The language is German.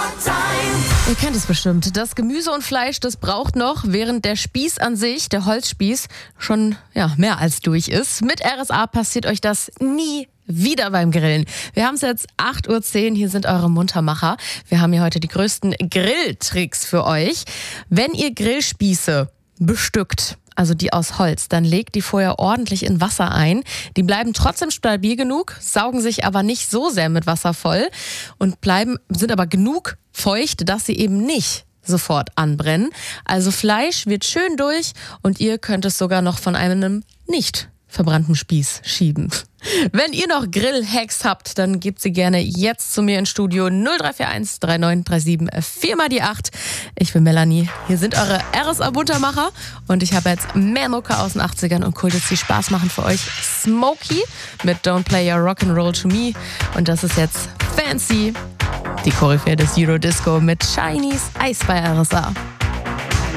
Ihr kennt es bestimmt. Das Gemüse und Fleisch, das braucht noch, während der Spieß an sich, der Holzspieß, schon mehr als durch ist. Mit RSA passiert euch das nie wieder beim Grillen. Wir haben es jetzt 8:10 Uhr, hier sind eure Muntermacher. Wir haben hier heute die größten Grilltricks für euch. Wenn ihr Grillspieße bestückt, also die aus Holz, dann legt die vorher ordentlich in Wasser ein. Die bleiben trotzdem stabil genug, saugen sich aber nicht so sehr mit Wasser voll und sind aber genug feucht, dass sie eben nicht sofort anbrennen. Also Fleisch wird schön durch und ihr könnt es sogar noch von einem nicht verbrannten Spieß schieben. Wenn ihr noch Grill-Hacks habt, dann gebt sie gerne jetzt zu mir ins Studio 0341 3937 4 mal die 8. Ich bin Melanie. Hier sind eure RSA-Buntermacher und ich habe jetzt mehr Mucke aus den 80ern und Kultus, die Spaß machen für euch. Smokey mit Don't Play Your Rock'n'Roll to Me und das ist jetzt Fancy, die Koryphäe des Eurodisco mit Chinese Eis bei RSA.